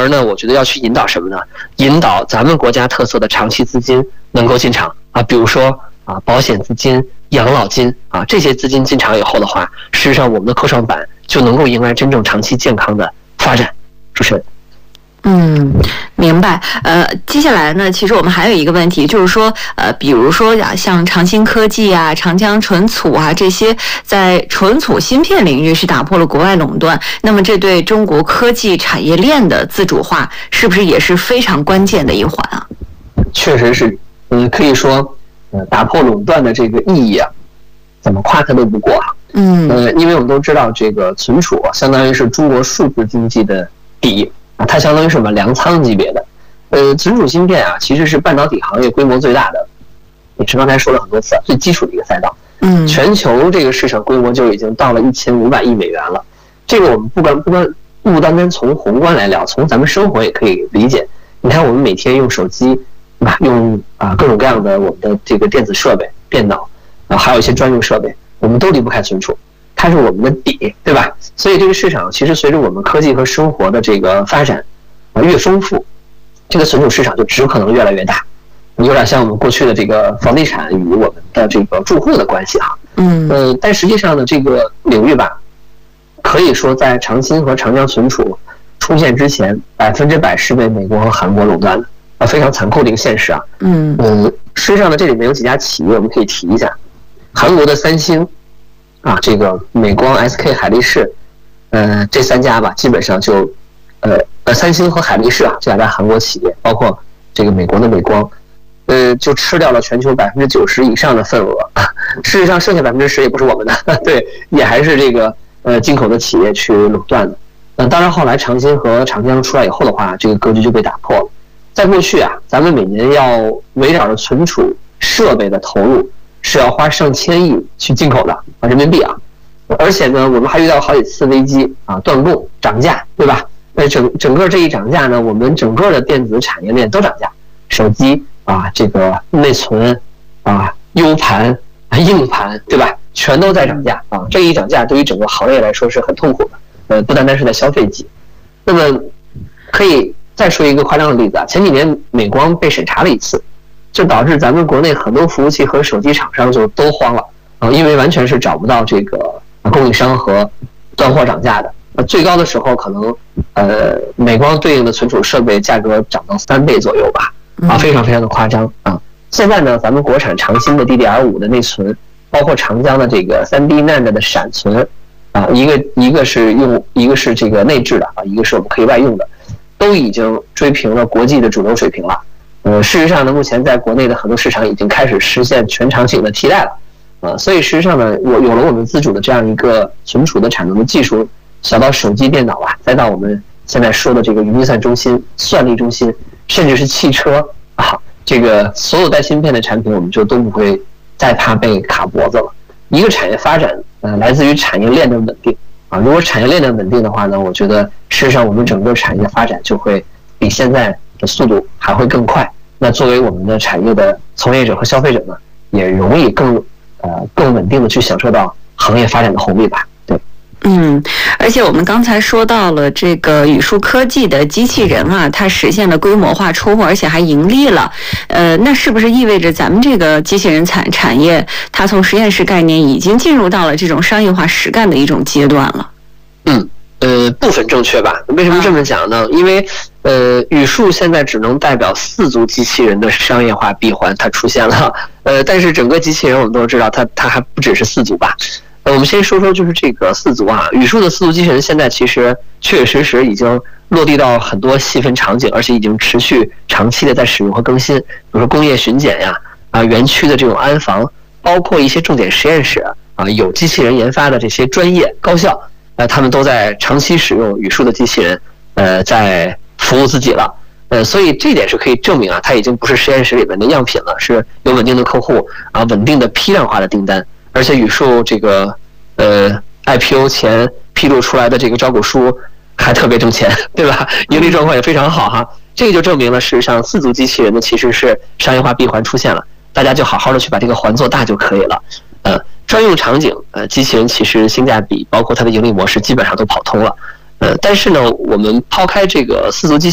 而呢，我觉得要去引导什么呢？引导咱们国家特色的长期资金能够进场啊，比如说啊保险资金、养老金啊这些资金进场以后的话，事实上我们的科创板就能够迎来真正长期健康的发展。主持人。 明白。接下来呢，其实我们还有一个问题，就是说，比如说像长兴科技啊、长江存储啊这些，在存储芯片领域是打破了国外垄断，那么这对中国科技产业链的自主化，是不是也是非常关键的一环啊？ 确实是，可以说，打破垄断的这个意义啊，怎么夸它都不过哈。因为我们都知道，这个存储相当于是中国数字经济的底。它相当于什么粮仓级别的，存储芯片啊，其实是半导体行业规模最大的，也是刚才说了很多次，最基础的一个赛道。全球这个市场规模就已经到了1500亿美元了。这个我们不单单从宏观来聊，从咱们生活也可以理解。你看，我们每天用手机，对吧？用各种各样的我们的这个电子设备、电脑，还有一些专用设备，我们都离不开存储。它是我们的底，对吧？所以这个市场其实随着我们科技和生活的这个发展越丰富，这个存储市场就只可能越来越大，有点像我们过去的这个房地产与我们的这个住户的关系哈。但实际上呢，这个领域吧，可以说在长兴和长江存储出现之前，100%是被美国和韩国垄断的，非常残酷的一个现实啊。实际上呢，这里面有几家企业我们可以提一下，韩国的三星。这个美光、SK 海力士，这3家吧，基本上就，三星和海力士这2家韩国企业，包括这个美国的美光，就吃掉了全球90%以上的份额。事实上，剩下10%也不是我们的，对，也还是这个进口的企业去垄断的。当然，后来长兴和长江出来以后的话，这个格局就被打破了。在过去咱们每年要围绕着存储设备的投入。是要花上千亿去进口的人民币而且呢，我们还遇到好几次危机断供、涨价，对吧？整个这一涨价呢，我们整个的电子产业链都涨价，手机这个内存U 盘、硬盘，对吧？全都在涨价这一涨价对于整个行业来说是很痛苦的，不单单是在消费级。那么可以再说一个夸张的例子前几年美光被审查了一次。就导致咱们国内很多服务器和手机厂商就都慌了因为完全是找不到这个供应商和断货涨价的。最高的时候可能美光对应的存储设备价格涨到3倍左右吧非常非常的夸张现在呢，咱们国产长兴的 DDR5 的内存，包括长江的这个3D NAND 的闪存一个是这个内置的一个是我们可以外用的，都已经追平了国际的主流水平了。事实上呢，目前在国内的很多市场已经开始实现全场景的替代了，所以事实上呢，有了我们自主的这样一个存储的产能的技术，小到手机、电脑再到我们现在说的这个云计算中心、算力中心，甚至是汽车这个所有带芯片的产品，我们就都不会再怕被卡脖子了。一个产业发展，来自于产业链的稳定如果产业链的稳定的话呢，我觉得事实上我们整个产业发展就会比现在的速度还会更快。那作为我们的产业的从业者和消费者呢，也容易更稳定的去享受到行业发展的红利吧。对。 而且我们刚才说到了这个宇树科技的机器人它实现了规模化出货，而且还盈利了。那是不是意味着咱们这个机器人产业，它从实验室概念已经进入到了这种商业化实干的一种阶段了？ 部分正确吧？为什么这么讲呢？因为宇树现在只能代表4足机器人的商业化闭环，它出现了。但是整个机器人我们都知道，它还不只是4足吧？我们先说说就是这个4足宇树的4足机器人现在其实确确实实已经落地到很多细分场景，而且已经持续长期的在使用和更新。比如说工业巡检园区的这种安防，包括一些重点实验室有机器人研发的这些专业高校。他们都在长期使用宇树的机器人，在服务自己了，所以这点是可以证明它已经不是实验室里面的样品了，是有稳定的客户稳定的批量化的订单，而且宇树这个IPO 前披露出来的这个招股书还特别挣钱，对吧？盈利状况也非常好这个就证明了事实上4足机器人呢其实是商业化闭环出现了，大家就好好的去把这个环做大就可以了。专用场景，机器人其实性价比，包括它的盈利模式，基本上都跑通了。但是呢，我们抛开这个4足机器